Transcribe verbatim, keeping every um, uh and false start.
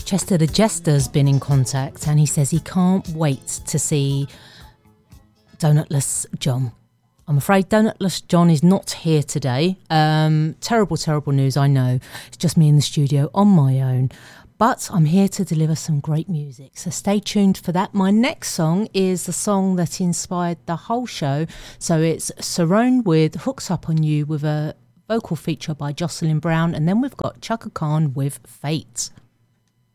Chester the Jester's been in contact and he says he can't wait to see Donutless John. I'm afraid Donutless John is not here today. Um, terrible, terrible news, I know. It's just me in the studio on my own. But I'm here to deliver some great music, so stay tuned for that. My next song is the song that inspired the whole show. So it's Cerrone with Hooks Up On You with a vocal feature by Jocelyn Brown. And then we've got Chaka Khan with Fate.